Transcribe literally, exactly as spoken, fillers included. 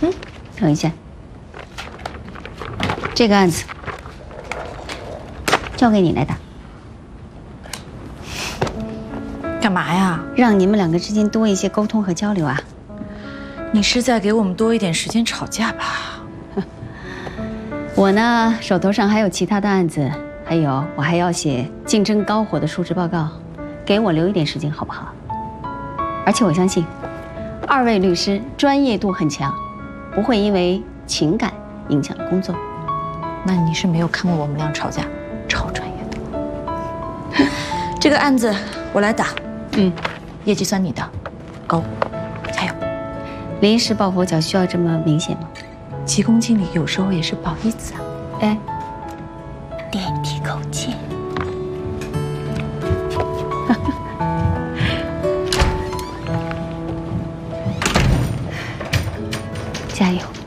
嗯，等一下，这个案子交给你来打。 干嘛呀？ 让你们两个之间多一些沟通和交流啊。 你是在给我们多一点时间吵架吧？ 我呢，手头上还有其他的案子，还有我还要写竞争高火的述职报告，给我留一点时间好不好？而且我相信，二位律师专业度很强，不会因为情感影响了工作。 那你是没有看过我们俩吵架，超专业的。这个案子我来打， 嗯， 业绩算你的，高，加油！ 临时抱佛脚需要这么明显吗？ 急功近利有时候也是不好意思啊。 哎，垫一提口气。加油！